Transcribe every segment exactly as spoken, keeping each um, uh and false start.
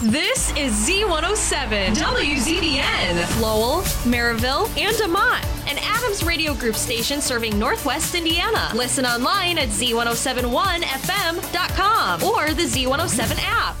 This is Z one oh seven, W Z B N, Lowell, Maryville, and DeMont, an Adams Radio Group station serving Northwest Indiana. Listen online at Z one oh seven one F M dot com or the Z one oh seven app.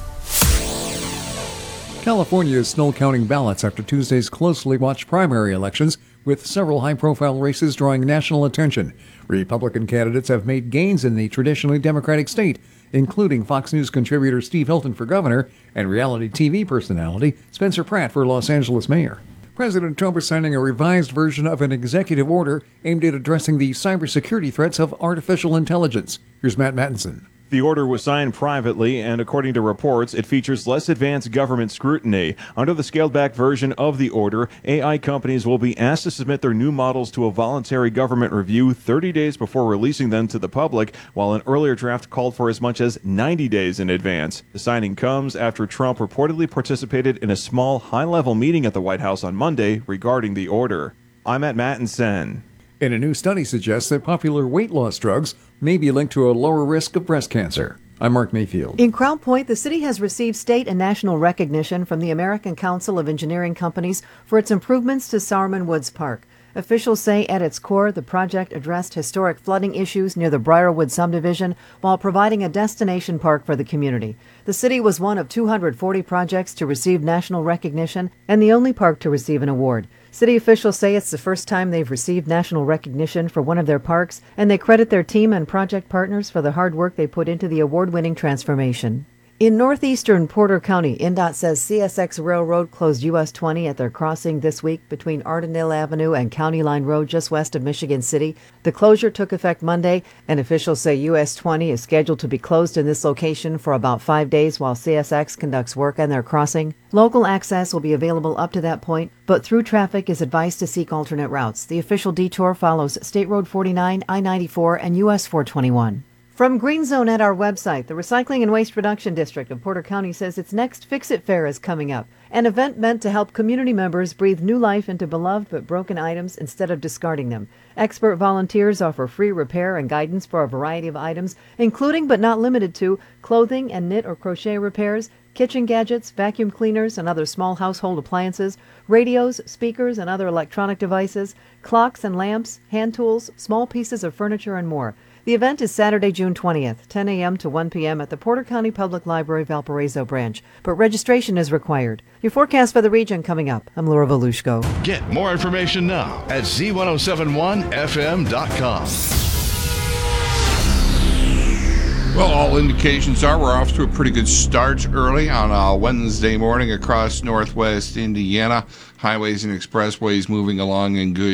California is still counting ballots after Tuesday's closely watched primary elections, with several high-profile races drawing national attention. Republican candidates have made gains in the traditionally Democratic state, including Fox News contributor Steve Hilton for governor and reality T V personality Spencer Pratt for Los Angeles mayor. President Trump is signing a revised version of an executive order aimed at addressing the cybersecurity threats of artificial intelligence. Here's Matt Mattinson. The order was signed privately, and according to reports, it features less advanced government scrutiny. Under the scaled-back version of the order, A I companies will be asked to submit their new models to a voluntary government review thirty days before releasing them to the public, while an earlier draft called for as much as ninety days in advance. The signing comes after Trump reportedly participated in a small, high-level meeting at the White House on Monday regarding the order. I'm at Mattinson. And a new study suggests that popular weight loss drugs may be linked to a lower risk of breast cancer. I'm Mark Mayfield. In Crown Point, the city has received state and national recognition from the American Council of Engineering Companies for its improvements to Sowerman Woods Park. Officials say at its core, the project addressed historic flooding issues near the Briarwood subdivision while providing a destination park for the community. The city was one of two hundred forty projects to receive national recognition and the only park to receive an award. City officials say it's the first time they've received national recognition for one of their parks, and they credit their team and project partners for the hard work they put into the award-winning transformation. In northeastern Porter County, INDOT says C S X Railroad closed U S twenty at their crossing this week between Ardenille Avenue and County Line Road just west of Michigan City. The closure took effect Monday, and officials say U S twenty is scheduled to be closed in this location for about five days while C S X conducts work on their crossing. Local access will be available up to that point, but through traffic is advised to seek alternate routes. The official detour follows State Road forty-nine, I ninety-four, and U S four twenty-one. From Green Zone at our website, the Recycling and Waste Reduction District of Porter County says its next Fix-It Fair is coming up, an event meant to help community members breathe new life into beloved but broken items instead of discarding them. Expert volunteers offer free repair and guidance for a variety of items, including but not limited to clothing and knit or crochet repairs, kitchen gadgets, vacuum cleaners and other small household appliances, radios, speakers and other electronic devices, clocks and lamps, hand tools, small pieces of furniture and more. The event is Saturday, June twentieth, ten a.m. to one p.m. at the Porter County Public Library Valparaiso branch, but registration is required. Your forecast for the region coming up. I'm Laura Volushko. Get more information now at Z one oh seven one F M dot com. Well, all indications are we're off to a pretty good start early on a Wednesday morning across northwest Indiana. Highways and expressways moving along in good